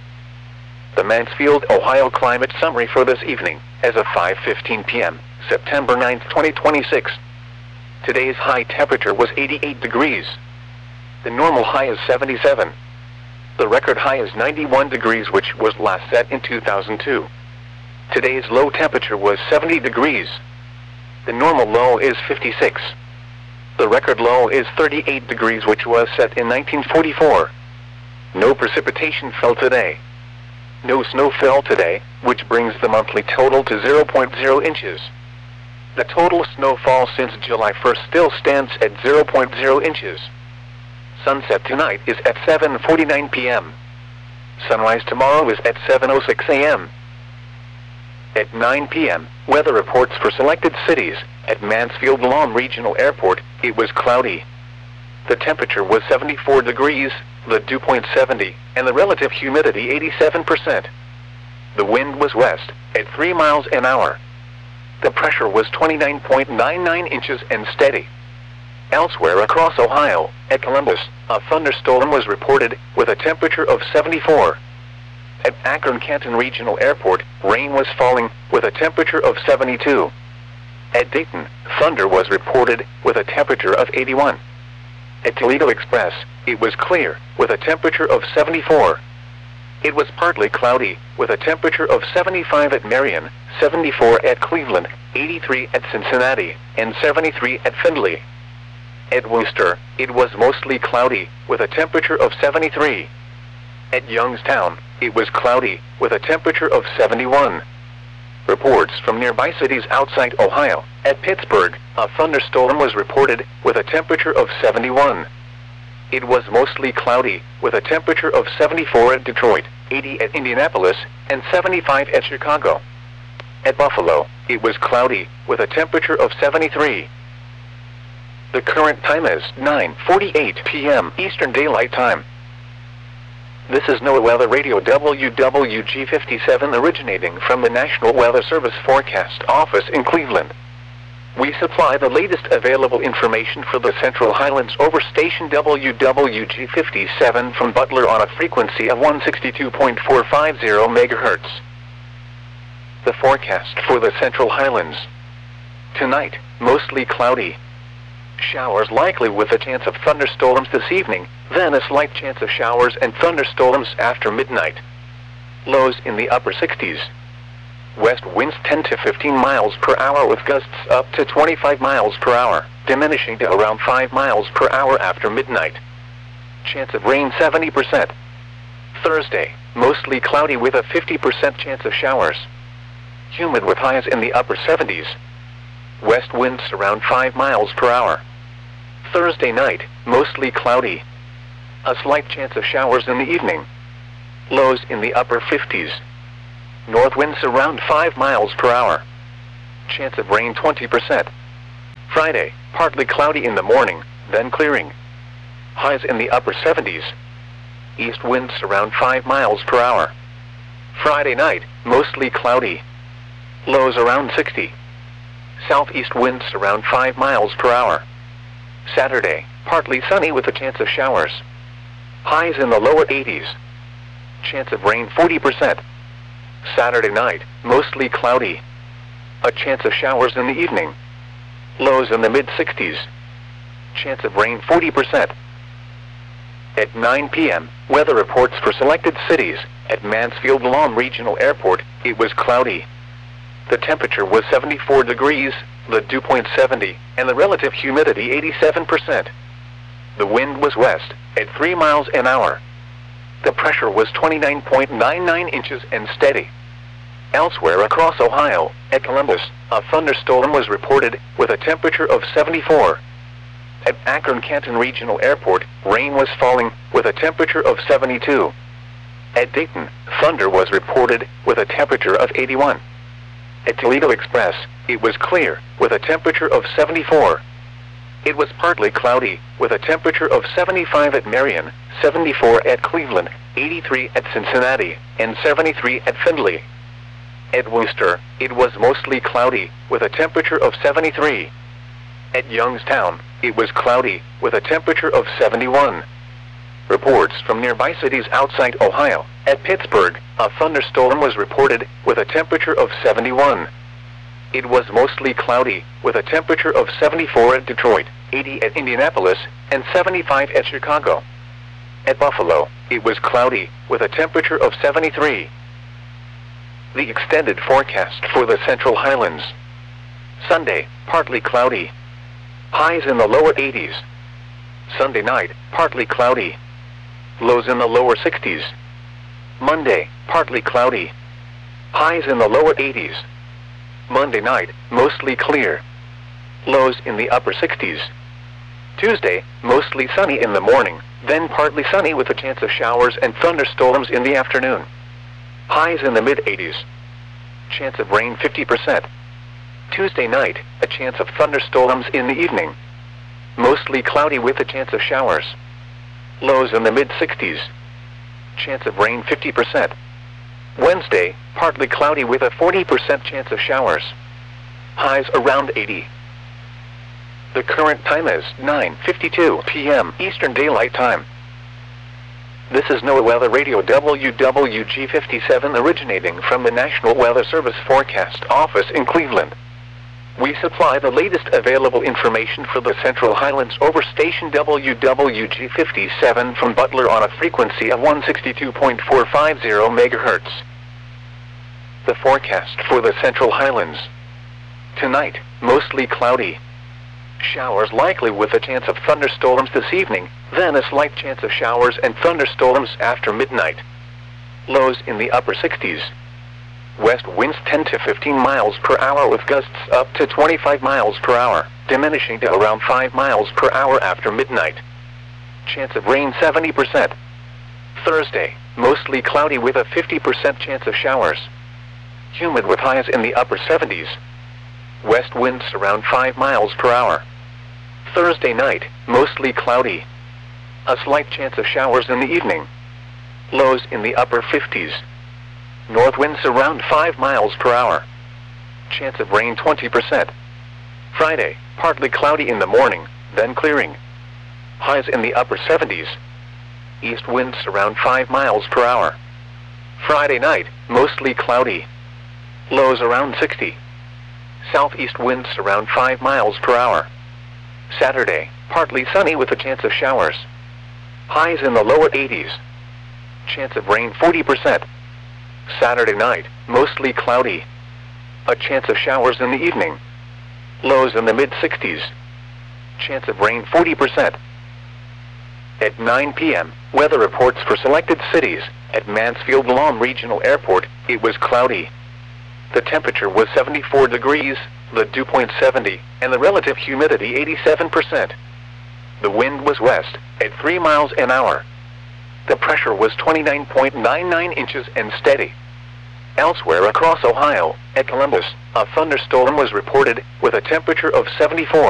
The Mansfield, Ohio climate summary for this evening, as of 5:15 p.m., September 9, 2026. Today's high temperature was 88 degrees. The normal high is 77. The record high is 91 degrees, which was last set in 2002. Today's low temperature was 70 degrees. The normal low is 56. The record low is 38 degrees, which was set in 1944. No precipitation fell today. No snow fell today, which brings the monthly total to 0.0 inches. The total snowfall since July 1st still stands at 0.0 inches. Sunset tonight is at 7:49 p.m. Sunrise tomorrow is at 7:06 a.m. At 9 p.m., weather reports for selected cities. At Mansfield Lawn Regional Airport, it was cloudy. The temperature was 74 degrees, the dew point 70, and the relative humidity 87%. The wind was west, at 3 miles an hour. The pressure was 29.99 inches and steady. Elsewhere across Ohio, at Columbus, a thunderstorm was reported, with a temperature of 74. At Akron-Canton Regional Airport, rain was falling, with a temperature of 72. At Dayton, thunder was reported, with a temperature of 81. At Toledo Express, it was clear, with a temperature of 74. It was partly cloudy, with a temperature of 75 at Marion, 74 at Cleveland, 83 at Cincinnati, and 73 at Findlay. At Worcester, it was mostly cloudy, with a temperature of 73. At Youngstown, it was cloudy, with a temperature of 71. Reports from nearby cities outside Ohio. At Pittsburgh, a thunderstorm was reported, with a temperature of 71. It was mostly cloudy, with a temperature of 74 at Detroit, 80 at Indianapolis, and 75 at Chicago. At Buffalo, it was cloudy, with a temperature of 73. The current time is 9:48 p.m. Eastern Daylight Time. This is NOAA Weather Radio WWG57 originating from the National Weather Service Forecast Office in Cleveland. We supply the latest available information for the Central Highlands over station WWG57 from Butler on a frequency of 162.450 MHz. The forecast for the Central Highlands. Tonight, mostly cloudy. Showers likely with a chance of thunderstorms this evening, then a slight chance of showers and thunderstorms after midnight. Lows in the upper 60s. West winds 10 to 15 miles per hour with gusts up to 25 miles per hour, diminishing to around 5 miles per hour after midnight. Chance of rain 70%. Thursday, mostly cloudy with a 50% chance of showers. Humid with highs in the upper 70s. West winds around 5 miles per hour. Thursday night, mostly cloudy. A slight chance of showers in the evening. Lows in the upper 50s. North winds around 5 miles per hour. Chance of rain 20%. Friday, partly cloudy in the morning, then clearing. Highs in the upper 70s. East winds around 5 miles per hour. Friday night, mostly cloudy. Lows around 60. Southeast winds around 5 miles per hour. Saturday, partly sunny with a chance of showers. Highs in the lower 80s. Chance of rain 40%. Saturday night, mostly cloudy. A chance of showers in the evening. Lows in the mid-60s. Chance of rain 40%. At 9 p.m., weather reports for selected cities. At Mansfield Lawn Regional Airport, it was cloudy. The temperature was 74 degrees, the dew point 70, and the relative humidity 87%. The wind was west, at 3 miles an hour. The pressure was 29.99 inches and steady. Elsewhere across Ohio, at Columbus, a thunderstorm was reported, with a temperature of 74. At Akron-Canton Regional Airport, rain was falling, with a temperature of 72. At Dayton, thunder was reported, with a temperature of 81. At Toledo Express, it was clear, with a temperature of 74. It was partly cloudy, with a temperature of 75 at Marion, 74 at Cleveland, 83 at Cincinnati, and 73 at Findlay. At Worcester, it was mostly cloudy, with a temperature of 73. At Youngstown, it was cloudy, with a temperature of 71. Reports from nearby cities outside Ohio. At Pittsburgh, a thunderstorm was reported, with a temperature of 71. It was mostly cloudy, with a temperature of 74 at Detroit, 80 at Indianapolis, and 75 at Chicago. At Buffalo, it was cloudy, with a temperature of 73. The extended forecast for the Central Highlands. Sunday, partly cloudy. Highs in the lower 80s. Sunday night, partly cloudy. Lows in the lower 60s. Monday, partly cloudy. Highs in the lower 80s. Monday night, mostly clear. Lows in the upper 60s. Tuesday, mostly sunny in the morning, then partly sunny with a chance of showers and thunderstorms in the afternoon. Highs in the mid-80s. Chance of rain 50%. Tuesday night, a chance of thunderstorms in the evening. Mostly cloudy with a chance of showers. Lows in the mid-60s. Chance of rain 50%. Wednesday, partly cloudy with a 40% chance of showers. Highs around 80. The current time is 9:52 p.m. Eastern Daylight Time. This is NOAA Weather Radio WWG57 originating from the National Weather Service Forecast Office in Cleveland. We supply the latest available information for the Central Highlands over station WWG57 from Butler on a frequency of 162.450 MHz. The forecast for the Central Highlands. Tonight, mostly cloudy. Showers likely with a chance of thunderstorms this evening, then a slight chance of showers and thunderstorms after midnight. Lows in the upper 60s. West winds 10 to 15 miles per hour with gusts up to 25 miles per hour, diminishing to around 5 miles per hour after midnight. Chance of rain 70%. Thursday, mostly cloudy with a 50% chance of showers. Humid with highs in the upper 70s. West winds around 5 miles per hour. Thursday night, mostly cloudy. A slight chance of showers in the evening. Lows in the upper 50s. North winds around 5 miles per hour. Chance of rain 20%. Friday, partly cloudy in the morning, then clearing. Highs in the upper 70s. East winds around 5 miles per hour. Friday night, mostly cloudy. Lows around 60. Southeast winds around 5 miles per hour. Saturday, partly sunny with a chance of showers. Highs in the lower 80s. Chance of rain 40%. Saturday night, mostly cloudy. A chance of showers in the evening. Lows in the mid-60s. Chance of rain 40%. At 9 p.m., weather reports for selected cities. At Mansfield Lawn Regional Airport, it was cloudy. The temperature was 74 degrees, the dew point 70, and the relative humidity 87%. The wind was west, at 3 miles an hour. The pressure was 29.99 inches and steady. Elsewhere across Ohio, at Columbus, a thunderstorm was reported, with a temperature of 74.